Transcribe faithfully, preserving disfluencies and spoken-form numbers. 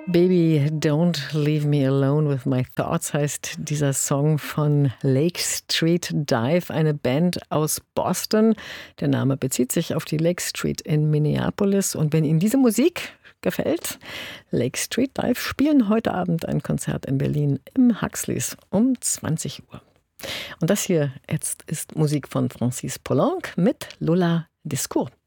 Baby, don't leave me alone with my thoughts heißt dieser Song von Lake Street Dive, eine Band aus Boston. Der Name bezieht sich auf die Lake Street in Minneapolis. Und wenn Ihnen diese Musik gefällt, Lake Street Dive spielen heute Abend ein Konzert in Berlin im Huxleys um zwanzig Uhr. Und das hier jetzt ist Musik von Francis Poulenc mit Lola Descours.